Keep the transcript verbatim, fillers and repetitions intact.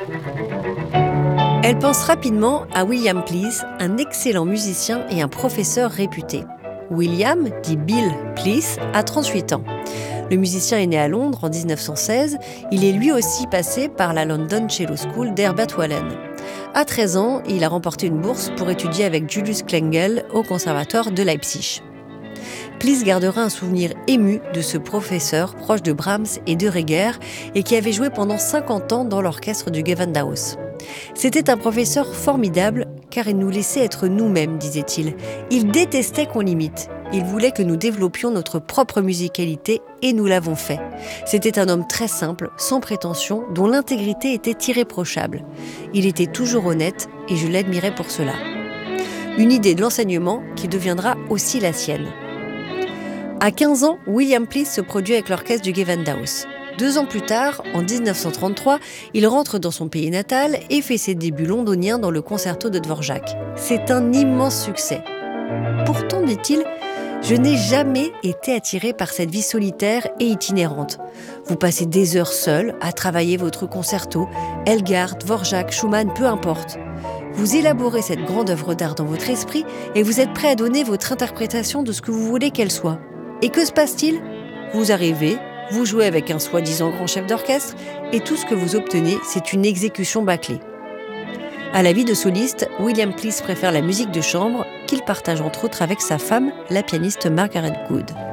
Elle pense rapidement à William Please, un excellent musicien et un professeur réputé. William, dit Bill Please, a trente-huit ans. Le musicien est né à Londres en dix-neuf cent seize. Il est lui aussi passé par la London Cello School d'Herbert Wallen. À treize ans, il a remporté une bourse pour étudier avec Julius Klengel au conservatoire de Leipzig. Please gardera un souvenir ému de ce professeur proche de Brahms et de Reger et qui avait joué pendant cinquante ans dans l'orchestre du Gewandhaus. C'était un professeur formidable car il nous laissait être nous-mêmes, disait-il. Il détestait qu'on l'imite. Il voulait que nous développions notre propre musicalité et nous l'avons fait. C'était un homme très simple, sans prétention, dont l'intégrité était irréprochable. Il était toujours honnête et je l'admirais pour cela. Une idée de l'enseignement qui deviendra aussi la sienne. À quinze ans, William Please se produit avec l'orchestre du Gewandhaus. Deux ans plus tard, en dix-neuf cent trente-trois, il rentre dans son pays natal et fait ses débuts londoniens dans le concerto de Dvorak. C'est un immense succès. Pourtant, dit-il, je n'ai jamais été attiré par cette vie solitaire et itinérante. Vous passez des heures seul à travailler votre concerto, Elgar, Dvorak, Schumann, peu importe. Vous élaborez cette grande œuvre d'art dans votre esprit et vous êtes prêt à donner votre interprétation de ce que vous voulez qu'elle soit. Et que se passe-t-il ? Vous arrivez, vous jouez avec un soi-disant grand chef d'orchestre et tout ce que vous obtenez, c'est une exécution bâclée. À la vie de soliste, William Please préfère la musique de chambre qu'il partage entre autres avec sa femme, la pianiste Margaret Good.